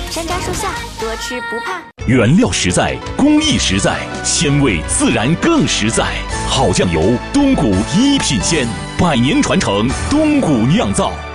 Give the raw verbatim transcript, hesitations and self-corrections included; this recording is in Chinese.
山楂树下，多吃不怕。 原料实在，工艺实在，鲜味自然更实在。好酱油，东谷一品鲜，百年传承，东谷酿造。